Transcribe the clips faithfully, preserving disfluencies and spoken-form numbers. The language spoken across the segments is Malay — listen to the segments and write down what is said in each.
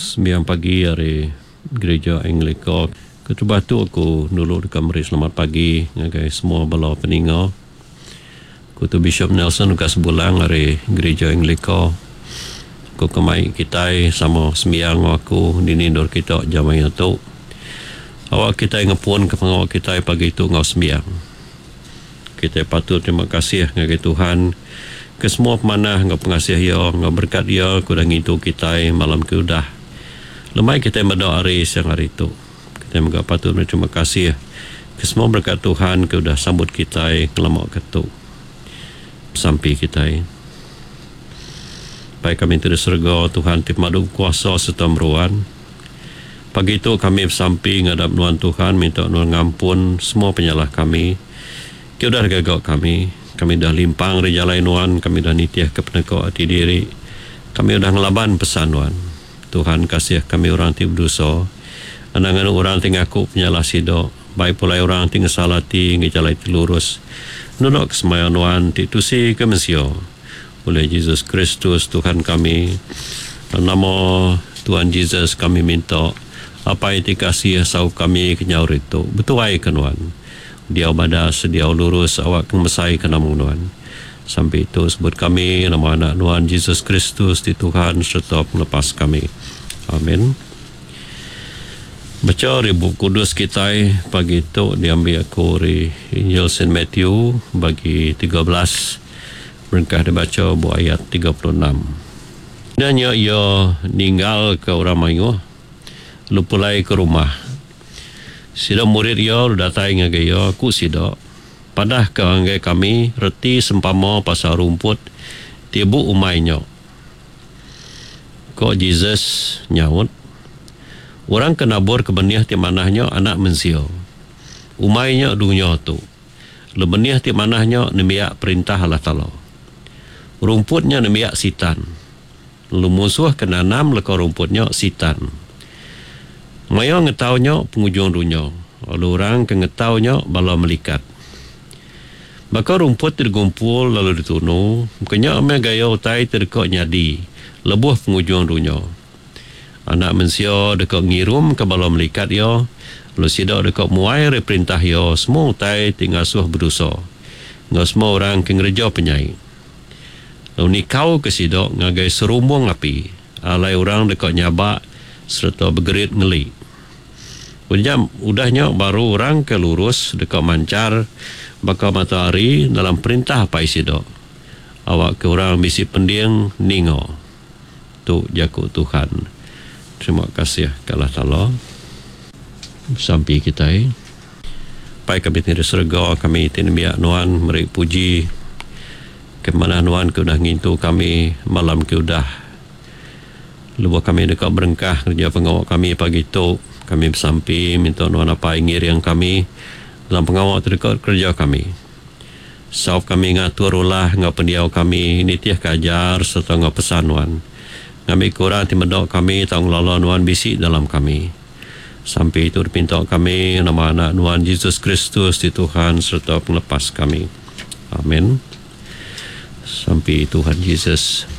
sembiang pagi hari gereja Anglikor. Ketua tu aku nulur dekat meri selamat pagi ngagai semua bala peninga. Aku tu Bishop Nelson dekat sebulan hari gereja Anglikor. Aku kemai kita sama sembiang aku dinindur kita jamai tu. Awak kita ngepun ke pengawak kita pagi tu ngau sembiang. Kita patut terima kasih ngagai Tuhan ke semua pemanah ngau pengasih ya, ngau berkat ya kuda ngintu kita malam ke udah. Lemai kita berdoa hari siang hari itu. Kita juga patut berterima kasih ke semua berkat Tuhan ke udah sambut kita ke lama ketuk sampai kita. Baik kami terus surga Tuhan tip madu kuasa serta meruan. Pagi itu kami bersampi ngadap Tuhan Tuhan minta Tuhan ngampun semua penyalah kami. Ke udah gagak kami. Kami dah limpang rejalai Tuhan, kami dah nitiah ke penekau hati diri. Kami dah ngelaban pesan Tuhan. Tuhan kasih kami orang ti berdosa. Anangan orang ting aku penyalah sidok. Baik pula orang ting salati ngejalai ti lurus. Nunok kesemayan Tuhan ti tusi ke Mesio. Oleh Yesus Kristus Tuhan kami. Nama Tuhan Yesus kami minta apa yang dikasih sau kami kenyaur itu. Betul ai kan Tuhan. Dia badas, dia lurus awak kemesai ke nama Tuhan. Sampai itu sebut kami nama anak Tuhan Yesus Kristus di Tuhan serta melepas kami. Amin. Baca ribu kudus kita pagi itu diambil aku dari Injil Saint Matthew bagi tiga belas. Mereka dibaca buat ayat tiga puluh enam. Dan ia, ia ninggal ke orang mayu, lupulai ke rumah. Sida murid ia datang ngagai ia, ku sida. Padah ke ngagai kami, reti sempama pasal rumput, tibu umainya. Kok Jesus nyaut, orang kenabur ke benih ti manahnya anak mensio. Umainya dunia tu. Le benih ti manahnya nemiak perintah Allah Ta'ala. Rumputnya nemiak sitan. Lu musuh kena nam leka rumputnya sitan. Maya ngetaunya pengujung dunia. Lalu orang ke ngetaunya bala melikat. Maka rumput tergumpul lalu ditunu. Mukanya ame gaya utai terkok nyadi. Lebuh pengujung dunia. Anak manusia dekat ngirum ke bala melikat ya. Lalu sidak dekat muai perintah ya. Semua utai tinggal suah berdosa. Ngau semua orang ke ngereja penyai. Lalu ni kau ke sidak ngagai serumbung api. Alai orang dekat nyabak serta bergerit ngeli. Ujam udahnya baru orang ke lurus dekat mancar bakal matahari dalam perintah apa sidak. Awak ke orang bisi pendiang ningo. Tu jaku Tuhan. Terima kasih ke Allah Ta'ala. Sampai kita eh. Baik kami tidak serga, kami tidak biak Nuan, meri puji. Kemana Nuan ke udah ngintu kami malam ke udah. Lupa kami dekat berengkah kerja pengawak kami pagi itu. Kami bersampi minta Nuan apa ingin yang kami dalam pengawak terdekat kerja kami. Sauf kami ngatur ulah ngau pendiau kami nitiah kajar serta ngau pesan Nuan. Kami kurang timedok kami tang lalu Nuan bisi dalam kami. Sampai itu dipinta kami nama anak Nuan Yesus Kristus di Tuhan serta pelepas kami. Amin. Sampai Tuhan Yesus.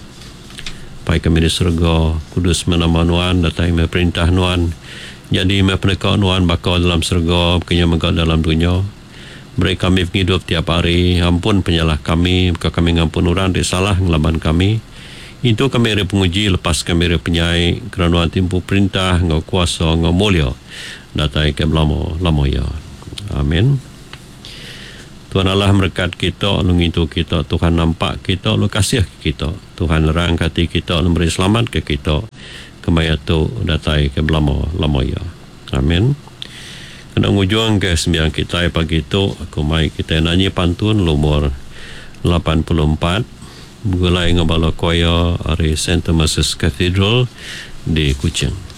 Baik kami di surga, kudus menama Nuan, datang perintah Nuan. Jadi mereka Nuan bakal dalam surga, kenya mereka dalam dunia. Beri kami hidup tiap hari, ampun penyalah kami, maka kami ngampun orang di salah ngelaban kami. Itu kami ada penguji, lepas kami ada penyai, kerana timpu perintah, ngau kuasa, ngau mulia. Datai ke lama, lama ya. Amin. Tuhan Allah berkat kita, lu ngintu kita, Tuhan nampak kita, lu kasih kita. Tuhan rangkati kita, lu beri selamat ke kita. Kemaya tu datai ke lama, lama ya. Amin. Kena ngujung ke sembilan kita pagi itu, aku mai kita nyanyi pantun lumur lapan puluh empat. Gulai ngabala koya dari Saint Thomas Cathedral di Kuching.